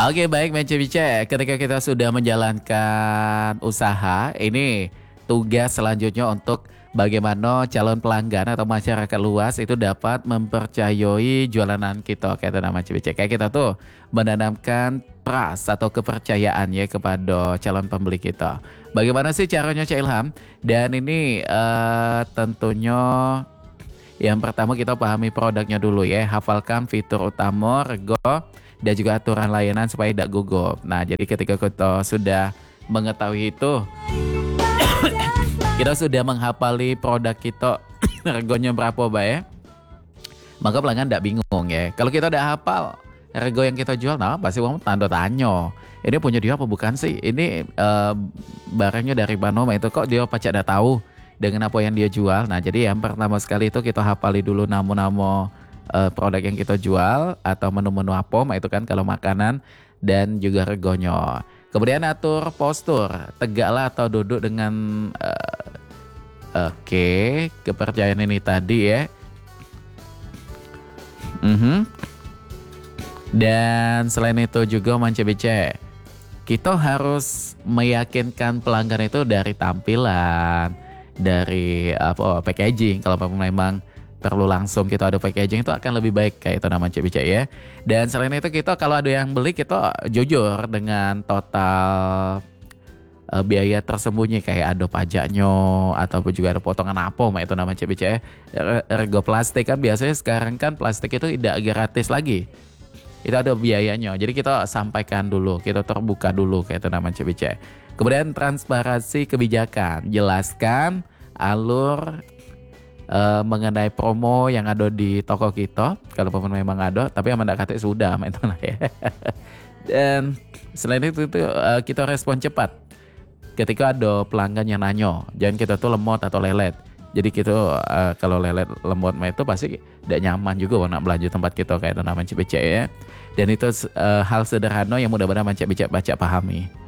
Oke, baik Bice. Ketika kita sudah menjalankan usaha, ini tugas selanjutnya untuk bagaimana calon pelanggan atau masyarakat luas itu dapat mempercayai jualan kita, kayak itu nama Bice. Kayak kita tuh menanamkan trust atau kepercayaan ya kepada calon pembeli kita. Bagaimana sih caranya Cak Ilham? Dan ini tentunya yang pertama kita pahami produknya dulu ya, hafalkan fitur utama, rego, dan juga aturan layanan supaya tidak gugup. Nah, jadi ketika kita sudah mengetahui itu, kita sudah menghafali produk kita, regonya berapa ya, maka pelanggan tidak bingung ya. Kalau kita udah hafal rego yang kita jual, nah pasti orang tanda tanya. Ini punya dia apa bukan sih? Ini barangnya dari Panoma itu kok dia pacak udah tahu dengan apa yang dia jual. Nah, jadi yang pertama sekali itu kita hafali dulu nama-nama produk yang kita jual atau menu-menu apa, itu kan kalau makanan, dan juga regonya. Kemudian atur postur, tegaklah atau duduk dengan kepercayaan ini tadi ya. Dan selain itu juga Bice, kita harus meyakinkan pelanggan itu dari tampilan, dari packaging. Kalau memang perlu langsung kita ada packaging itu akan lebih baik, kayak itu nama Bice ya. Dan selain itu kita kalau ada yang beli, kita jujur dengan total biaya tersembunyi, kayak ada pajaknya ataupun juga ada potongan apa, itu nama Bice ya. Rego plastik kan biasanya sekarang kan plastik itu tidak gratis lagi. Itu ada biayanya. Jadi kita sampaikan dulu, kita terbuka dulu, kayak itu nama Bice. Kemudian transparansi kebijakan, jelaskan alur mengenai promo yang ada di toko kita, kalau memang ada, tapi yang tidak kata sudah, itu lah ya. Dan selain itu kita respon cepat ketika ada pelanggan yang nanya, jangan kita tuh lemot atau lelet. Jadi kita kalau lelet lemot itu pasti tidak nyaman juga nak belanja tempat kita, kayak itu namanya Bice ya. Dan itu hal sederhana yang mudah-mudahan Bice baca pahami.